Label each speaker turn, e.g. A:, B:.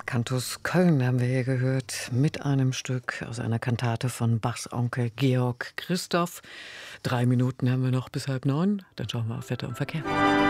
A: Cantus Köln haben wir hier gehört mit einem Stück aus einer Kantate von Bachs Onkel Georg Christoph. 3 Minuten haben wir noch bis 8:30. Dann schauen wir auf Wetter und Verkehr.